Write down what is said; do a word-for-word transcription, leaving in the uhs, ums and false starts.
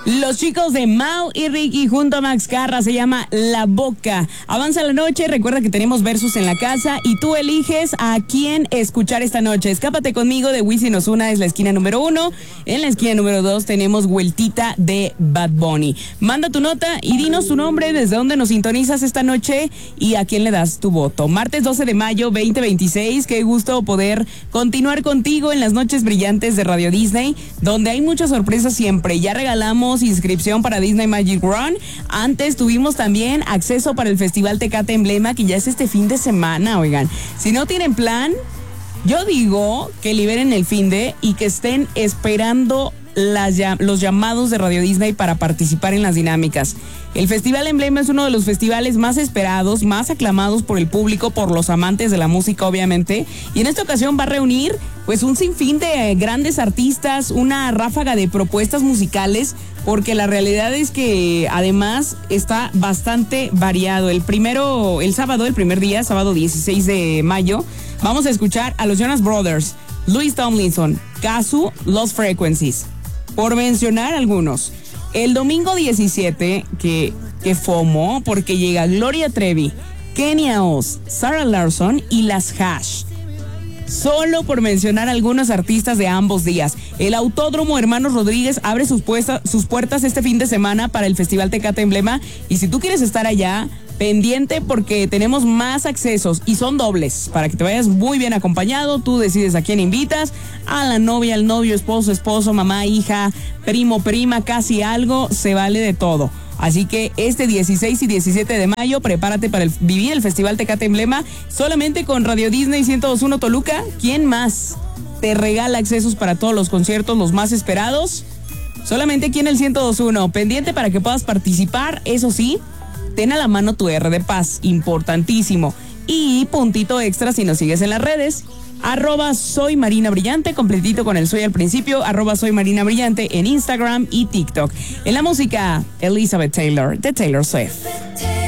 Los chicos de Mau y Ricky junto a Max Carra, se llama La Boca. Avanza la noche, recuerda que tenemos versus en la casa y tú eliges a quién escuchar esta noche. Escápate conmigo de Wisin y Ozuna, es la esquina número uno. En la esquina número dos tenemos Vueltita de Bad Bunny. Manda tu nota y dinos tu nombre, desde dónde nos sintonizas esta noche y a quién le das tu voto. Martes doce de mayo veinte veintiséis, qué gusto poder continuar contigo en las noches brillantes de Radio Disney, donde hay muchas sorpresas siempre. Ya regalamos inscripción para Disney Magic Run. Antes tuvimos también acceso para el Festival Tecate Emblema, que ya es este fin de semana, oigan. Si no tienen plan, yo digo que liberen el finde y que estén esperando las, los llamados de Radio Disney para participar en las dinámicas. El Festival Emblema es uno de los festivales más esperados, más aclamados por el público, por los amantes de la música, obviamente. Y en esta ocasión va a reunir pues un sinfín de grandes artistas, una ráfaga de propuestas musicales, porque la realidad es que además está bastante variado. El primero, el sábado, el primer día, sábado dieciséis de mayo, vamos a escuchar a los Jonas Brothers, Louis Tomlinson, Kazu, Lost Frequencies, por mencionar algunos. El domingo diecisiete, que, que FOMO, porque llega Gloria Trevi, Kenia Oz, Sarah Larson y las Hash. Solo por mencionar algunos artistas de ambos días. El Autódromo Hermanos Rodríguez abre sus, puesta, sus puertas este fin de semana para el Festival Tecate Emblema. Y si tú quieres estar allá, pendiente porque tenemos más accesos y son dobles para que te vayas muy bien acompañado. Tú decides a quién invitas, a la novia, al novio, esposo, esposo, mamá, hija, primo, prima, casi algo, se vale de todo. Así que este dieciséis y diecisiete de mayo, prepárate para el, vivir el Festival Tecate Emblema solamente con Radio Disney ciento dos punto uno Toluca. ¿Quién más te regala accesos para todos los conciertos, los más esperados? Solamente aquí en el ciento dos punto uno. Pendiente para que puedas participar, eso sí, ten a la mano tu R de Paz, importantísimo. Y puntito extra si nos sigues en las redes, arroba soy Marina Brillante, completito con el soy al principio, arroba soy Marina Brillante en Instagram y TikTok. En la música, Elizabeth Taylor, de Taylor Swift.